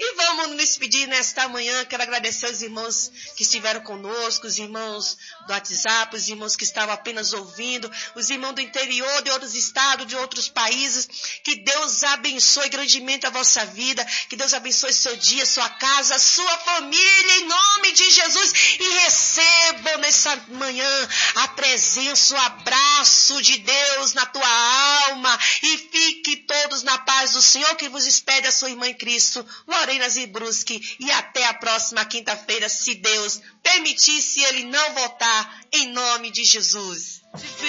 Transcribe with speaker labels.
Speaker 1: E vamos nos despedir nesta manhã. Quero agradecer aos irmãos que estiveram conosco, os irmãos do WhatsApp, os irmãos que estavam apenas ouvindo, os irmãos do interior, de outros estados, de outros países. Que Deus abençoe grandemente a vossa vida, que Deus abençoe seu dia, sua casa, sua família, em nome de Jesus. E recebam nessa manhã a presença, o abraço de Deus na tua alma. E fique todos na paz do Senhor, que vos espere a sua irmã em Cristo, Lorena Zibruski. E até a próxima quinta-feira, se Deus permitir, se Ele não voltar, em nome de Jesus.